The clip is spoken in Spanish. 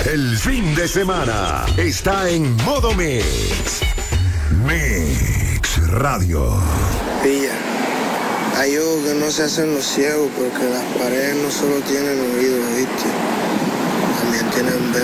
El fin de semana está en modo Mix. Mix Radio. Pilla, hay ojos que no se hacen los ciegos porque las paredes no solo tienen oídos, ¿viste? También tienen